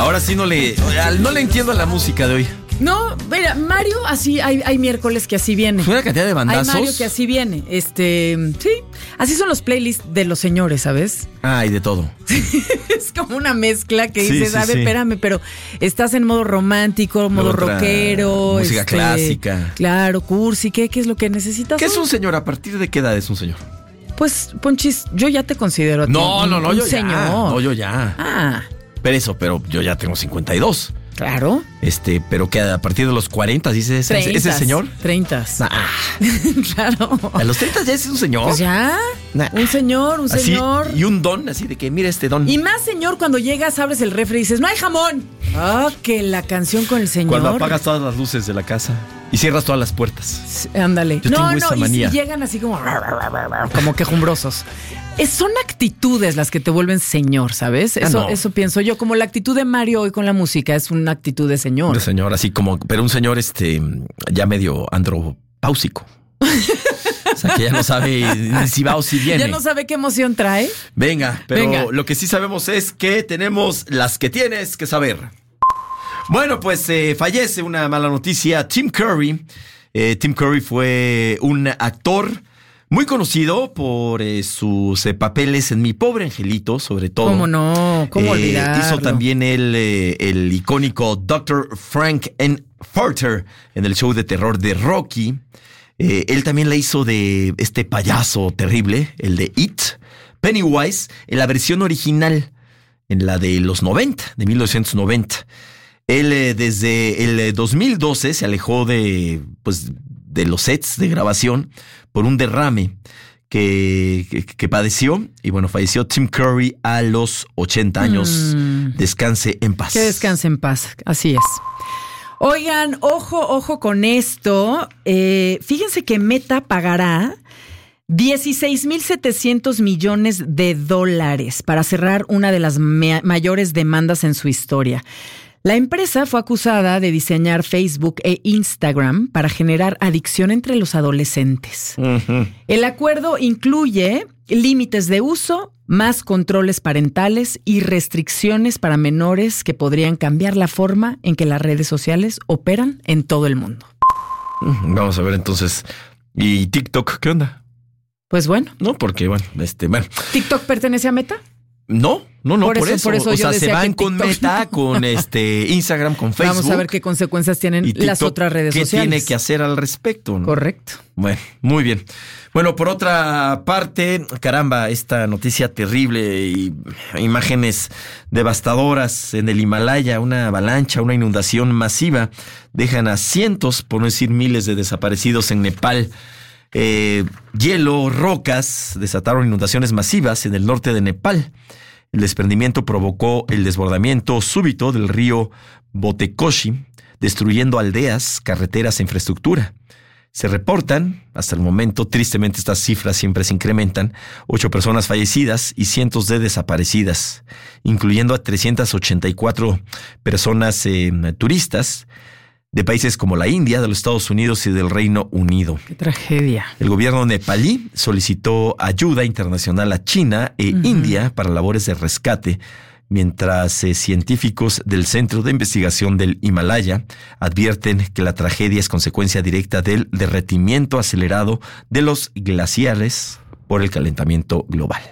Ahora sí no le entiendo a la música de hoy. No, mira, Mario, así hay miércoles que así viene. Fue una cantidad de bandazos. Hay Mario que así viene. Sí, así son los playlists de los señores, ¿sabes? Hay de todo. Es como una mezcla que Sí, dices, sí, a ver, sí. espérame, pero estás en modo romántico, modo Otra rockero. música clásica. Claro, cursi, ¿qué es lo que necesitas? ¿Qué es un señor? ¿A partir de qué edad es un señor? Pues, Ponchis, yo ya te considero a ti No, un yo señor. ya. No, yo ya. Ah, Pero yo ya tengo 52. claro. Pero que a partir de los 40, dice ese señor. 30. Ah, Claro. a los 30 ya es un señor. Pues ya. Nah. Un señor. Así, y un don, así de que mira este don. Y más señor cuando llegas, abres el refri y dices, ¡no hay jamón! Ah, que la canción con el señor. Cuando apagas todas las luces de la casa y cierras todas las puertas. Ándale. Yo tengo esa manía. Y llegan así como quejumbrosos. Son actitudes las que te vuelven señor, ¿sabes? Eso pienso yo. Como la actitud de Mario hoy con la música es una actitud de señor. De señor, así como, pero un señor ya medio andropáusico. O sea, que ya no sabe ni si va o si viene. Ya no sabe qué emoción trae. Venga, pero lo que sí sabemos es que tenemos las que tienes que saber. Bueno, pues fallece, una mala noticia, Tim Curry. Tim Curry fue un actor muy conocido por sus papeles en Mi Pobre Angelito, sobre todo. ¿Cómo no? ¿Cómo olvidarlo? Hizo también el icónico Dr. Frank N. Furter en el show de terror de Rocky. Él también la hizo de este payaso terrible, el de It, Pennywise, en la versión original, en la de los 90, de 1990. Él desde el 2012 se alejó de los sets de grabación por un derrame que padeció y bueno, falleció Tim Curry a los 80 años. Descanse en paz. Que descanse en paz, así es. Oigan, ojo con esto. Fíjense que Meta pagará 16,700 millones de dólares para cerrar una de las mayores demandas en su historia. La empresa fue acusada de diseñar Facebook e Instagram para generar adicción entre los adolescentes. Uh-huh. El acuerdo incluye límites de uso, más controles parentales y restricciones para menores que podrían cambiar la forma en que las redes sociales operan en todo el mundo. Vamos a ver entonces. ¿Y TikTok qué onda? Pues bueno. No, porque bueno. ¿TikTok pertenece a Meta? No, por eso. O sea, se van con Meta, con Instagram, con Facebook. Vamos a ver qué consecuencias tienen TikTok, las otras redes sociales. ¿Qué tiene que hacer al respecto? ¿No? Correcto. Bueno, muy bien. Bueno, por otra parte, caramba, esta noticia terrible y imágenes devastadoras en el Himalaya, una avalancha, una inundación masiva, dejan a cientos, por no decir miles de desaparecidos en Nepal. Hielo, rocas, desataron inundaciones masivas en el norte de Nepal. El desprendimiento provocó el desbordamiento súbito del río Botekoshi, destruyendo aldeas, carreteras e infraestructura. Se reportan, hasta el momento, tristemente estas cifras siempre se incrementan, 8 personas fallecidas y cientos de desaparecidas, incluyendo a 384 personas turistas, de países como la India, de los Estados Unidos y del Reino Unido. ¡Qué tragedia! El gobierno nepalí solicitó ayuda internacional a China e India para labores de rescate, mientras científicos del Centro de Investigación del Himalaya advierten que la tragedia es consecuencia directa del derretimiento acelerado de los glaciares por el calentamiento global.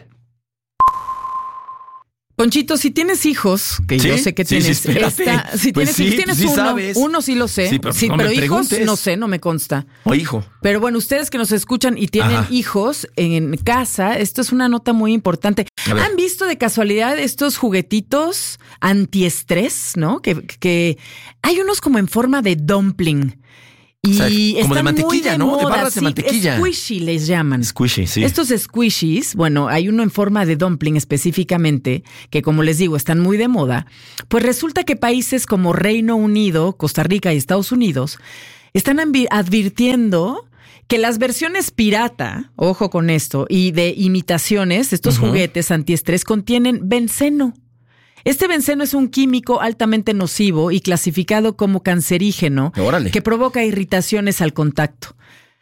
Ponchito, si tienes hijos, que yo sé que tienes, si tienes uno sí lo sé, pero hijos no sé, no me consta. O hijo. Pero bueno, ustedes que nos escuchan y tienen hijos en casa, esto es una nota muy importante. ¿Han visto de casualidad estos juguetitos antiestrés, no? Que hay unos como en forma de dumpling. Y o sea, como de mantequilla, muy de ¿no? moda, De barras de mantequilla. Squishy les llaman. Squishy, sí. Estos squishies, bueno, hay uno en forma de dumpling específicamente, que como les digo, están muy de moda. Pues resulta que países como Reino Unido, Costa Rica y Estados Unidos están advirtiendo que las versiones pirata, ojo con esto, y de imitaciones, estos juguetes antiestrés contienen benceno. Este benceno es un químico altamente nocivo y clasificado como cancerígeno. ¡Órale! Que provoca irritaciones al contacto.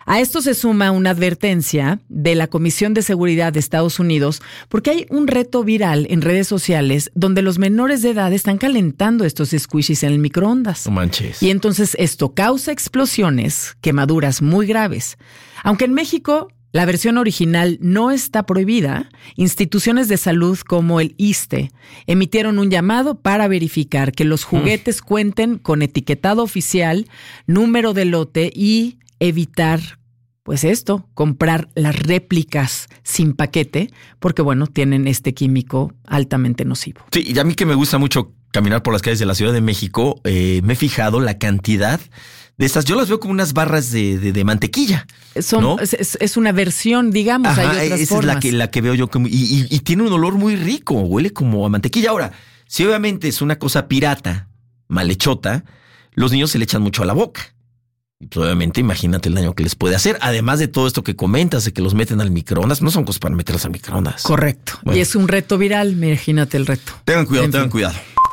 A esto se suma una advertencia de la Comisión de Seguridad de Estados Unidos porque hay un reto viral en redes sociales donde los menores de edad están calentando estos squishies en el microondas. No manches. Y entonces esto causa explosiones, quemaduras muy graves. Aunque en México la versión original no está prohibida, instituciones de salud como el ISSSTE emitieron un llamado para verificar que los juguetes cuenten con etiquetado oficial, número de lote y evitar, pues comprar las réplicas sin paquete, porque bueno, tienen este químico altamente nocivo. Sí, y a mí que me gusta mucho caminar por las calles de la Ciudad de México, me he fijado la cantidad de estas. Yo las veo como unas barras de mantequilla. ¿No? Es una versión, digamos. Ajá, hay otras esa formas. es la que veo yo como, y tiene un olor muy rico, huele como a mantequilla. Ahora, si obviamente es una cosa pirata, malhechota, los niños se le echan mucho a la boca. Y pues obviamente imagínate el daño que les puede hacer. Además de todo esto que comentas, de que los meten al microondas, no son cosas para meterlos al microondas. Correcto. Bueno. Y es un reto viral, imagínate el reto. Tengan cuidado.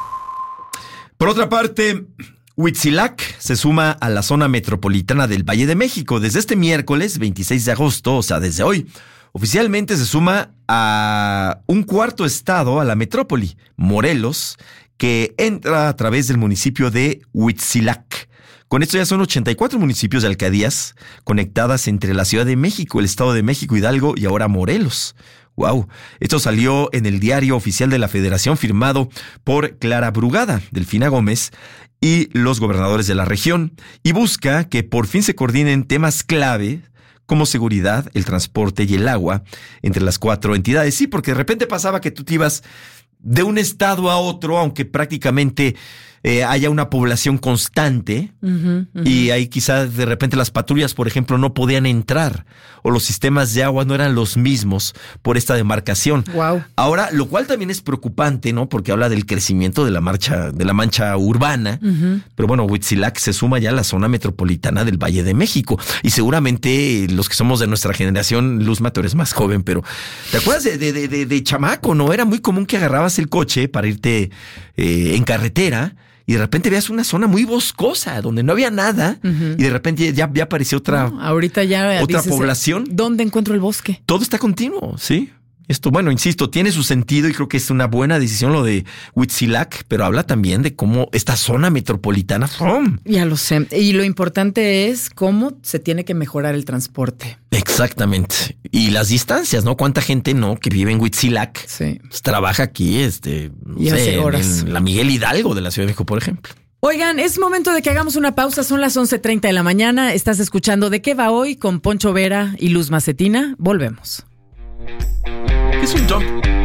Por otra parte, Huitzilac se suma a la zona metropolitana del Valle de México. Desde este miércoles 26 de agosto, o sea, desde hoy, oficialmente se suma a un cuarto estado, a la metrópoli, Morelos, que entra a través del municipio de Huitzilac. Con esto ya son 84 municipios de alcaldías conectadas entre la Ciudad de México, el Estado de México, Hidalgo y ahora Morelos. ¡Wow! Esto salió en el diario oficial de la Federación, firmado por Clara Brugada, Delfina Gómez y los gobernadores de la región, y busca que por fin se coordinen temas clave como seguridad, el transporte y el agua entre las 4 entidades. Sí, porque de repente pasaba que tú te ibas de un estado a otro, aunque prácticamente haya una población constante, y ahí quizás de repente las patrullas, por ejemplo, no podían entrar, o los sistemas de agua no eran los mismos por esta demarcación. Wow. Ahora, lo cual también es preocupante, ¿no? Porque habla del crecimiento de la mancha urbana, pero bueno, Huitzilac se suma ya a la zona metropolitana del Valle de México, y seguramente los que somos de nuestra generación, Luzma, tú eres más joven, pero ¿te acuerdas de chamaco, no? Era muy común que agarrabas el coche para irte en carretera, y de repente veas una zona muy boscosa, donde no había nada, y de repente ya apareció otra, ahorita ya otra dices, población. ¿Dónde encuentro el bosque? Todo está continuo, ¿sí? Esto, bueno, insisto, tiene su sentido y creo que es una buena decisión lo de Huitzilac, pero habla también de cómo esta zona metropolitana... Ya lo sé. Y lo importante es cómo se tiene que mejorar el transporte. Exactamente. Y las distancias, ¿no? ¿Cuánta gente que vive en Huitzilac trabaja aquí, y hace horas en la Miguel Hidalgo de la Ciudad de México, por ejemplo? Oigan, es momento de que hagamos una pausa. Son las 11:30 de la mañana. Estás escuchando ¿De qué va hoy? Con Poncho Vera y Luz Macetina. Volvemos. Es un jump.